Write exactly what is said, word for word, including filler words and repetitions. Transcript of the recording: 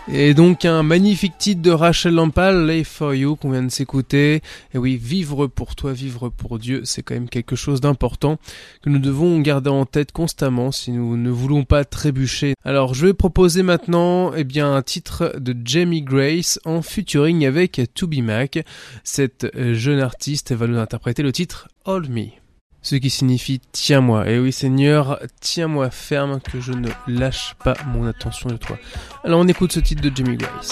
Et donc un magnifique titre de Rachel Lampal, Live for You, qu'on vient de s'écouter. Et oui, vivre pour toi, vivre pour Dieu, c'est quand même quelque chose d'important que nous devons garder en tête constamment si nous ne voulons pas trébucher. Alors je vais proposer maintenant eh bien, un titre de Jamie Grace en featuring avec To Be Mac. Cette jeune artiste va nous interpréter le titre Hold Me. Ce qui signifie tiens-moi. Et oui Seigneur, tiens-moi ferme que je ne lâche pas mon attention de toi. Alors on écoute ce titre de Jamie Grace.